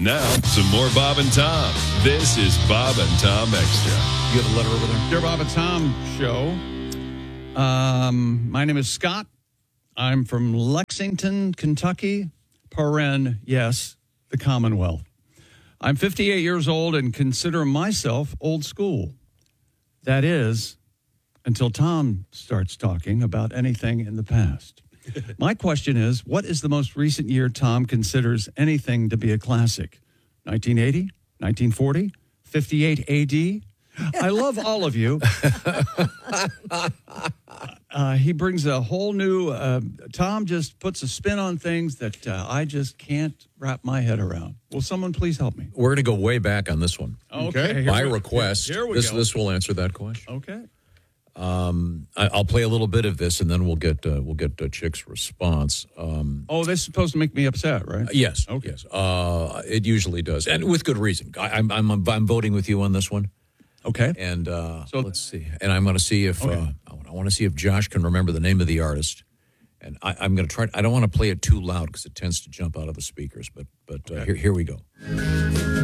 Now, some more Bob and Tom. This is Bob and Tom Extra. You have a letter over there? Dear Bob and Tom Show. My name is Scott. I'm from Lexington, Kentucky. Yes, the Commonwealth. I'm 58 years old and consider myself old school. That is, until Tom starts talking about anything in the past. My question is, what is the most recent year Tom considers anything to be a classic? 1980? 1940? 58 AD? I love all of you. He brings a whole new... Tom just puts a spin on things that I just can't wrap my head around. Will someone please help me? We're going to go way back on this one. Okay. By request. Here we go. This will answer that question. Okay. I'll play a little bit of this, and then we'll get Chick's response. This is supposed to make me upset, right? Yes. Okay. Yes. It usually does, and with good reason. I'm voting with you on this one. Okay. And so let's see. And I'm going to see if I want to see if Josh can remember the name of the artist. And I'm going to try. I don't want to play it too loud because it tends to jump out of the speakers. But here we go.